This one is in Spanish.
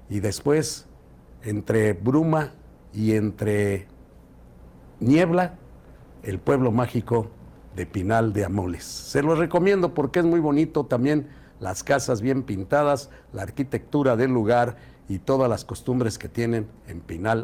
y después, entre bruma y entre niebla, el pueblo mágico de Pinal de Amoles. Se los recomiendo porque es muy bonito también, las casas bien pintadas, la arquitectura del lugar y todas las costumbres que tienen en Pinal